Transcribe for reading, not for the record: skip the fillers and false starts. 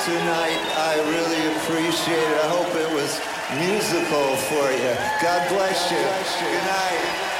tonight. I really appreciate it. I hope it was musical for you. God bless you. Good night.